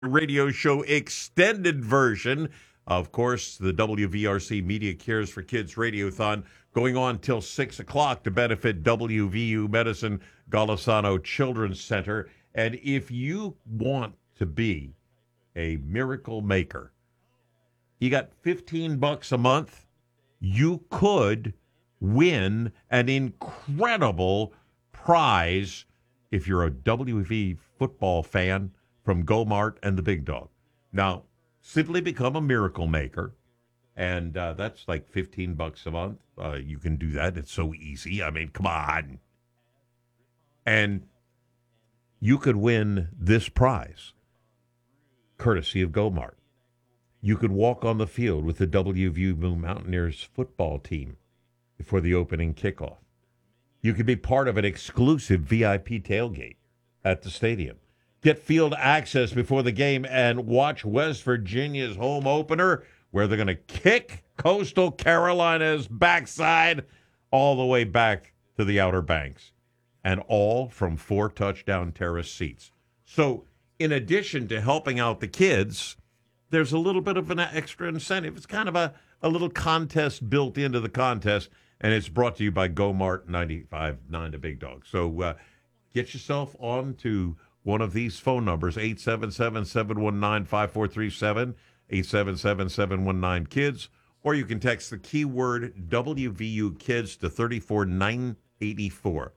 radio show extended version. Of course, the WVRC Media Cares for Kids Radiothon going on till 6 o'clock to benefit WVU Medicine Golisano Children's Center. And if you want to be a miracle maker, you got $15 a month. You could win an incredible prize if you're a WV football fan from Go-Mart and the Big Dog. Now, simply become a miracle maker, and that's like $15 a month. You can do that. It's so easy. I mean, come on. And you could win this prize, courtesy of Go-Mart. You could walk on the field with the WVU Mountaineers football team before the opening kickoff. You could be part of an exclusive VIP tailgate at the stadium. Get field access before the game and watch West Virginia's home opener, where they're going to kick Coastal Carolina's backside all the way back to the Outer Banks. And all from 4 touchdown terrace seats. So in addition to helping out the kids, there's a little bit of an extra incentive. It's kind of a little contest built into the contest, and it's brought to you by Go-Mart 95.9 The Big Dog. So get yourself on to one of these phone numbers, 877-719-5437, 877-719-KIDS, or you can text the keyword WVU Kids to 34984,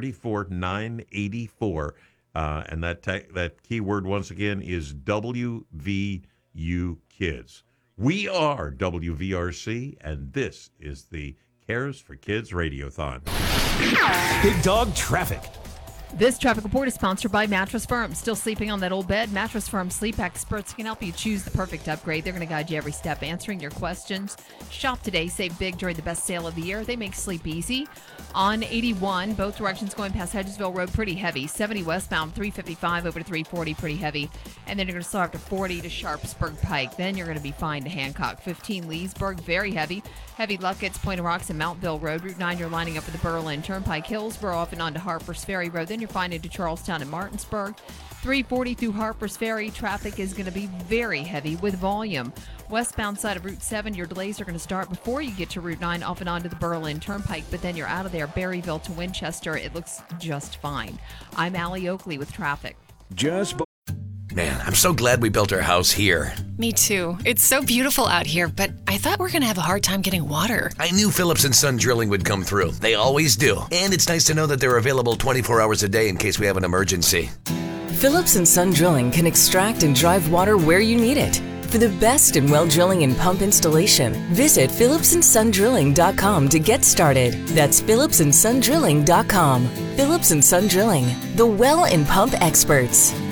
34984, and that keyword once again is WVU Kids. We are WVRC, and this is the Cares for Kids Radiothon. Big Dog Traffic. This traffic report is sponsored by Mattress Firm. Still sleeping on that old bed? Mattress Firm sleep experts can help you choose the perfect upgrade. They're going to guide you every step, answering your questions. Shop today. Save big during the best sale of the year. They make sleep easy. On 81, both directions going past Hedgesville Road, pretty heavy. 70 westbound, 355 over to 340, pretty heavy. And then you're going to slow after 40 to Sharpsburg Pike. Then you're going to be fine to Hancock. 15 Leesburg, very heavy. Heavy Luckett's, Point of Rocks, and Mountville Road. Route 9, you're lining up with the Berlin Turnpike. Hillsborough off and on to Harpers Ferry Road. Then you're fine into Charlestown and Martinsburg. 340 through Harpers Ferry. Traffic is going to be very heavy with volume. Westbound side of Route 7, your delays are going to start before you get to Route 9 off and onto the Berlin Turnpike, but then you're out of there. Berryville to Winchester, it looks just fine. I'm Allie Oakley with traffic. Man, I'm so glad we built our house here. Me too. It's so beautiful out here, but I thought we were going to have a hard time getting water. I knew Phillips & Son Drilling would come through. They always do. And it's nice to know that they're available 24 hours a day in case we have an emergency. Phillips & Son Drilling can extract and drive water where you need it. For the best in well drilling and pump installation, visit phillipsandsondrilling.com to get started. That's phillipsandsondrilling.com. Phillips & Son Drilling, the well and pump experts.